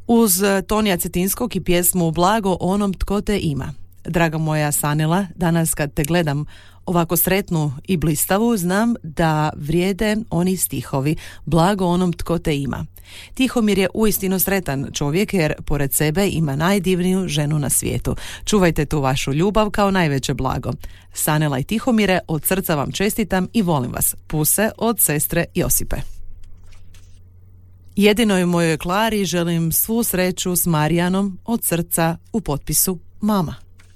Uz Tonija Cetinskog i pjesmu Blago onom tko te ima. Draga moja Sanela, danas kad te gledam ovako sretnu i blistavu, znam da vrijede oni stihovi Blago onom tko te ima. Tihomir je uistinu sretan čovjek jer pored sebe ima najdivniju ženu na svijetu. Čuvajte tu vašu ljubav kao najveće blago. Sanela i Tihomire, od srca vam čestitam i volim vas. Puse od sestre Josipe. Jedinoj mojoj Klari želim svu sreću s Marijanom, od srca, u potpisu mama.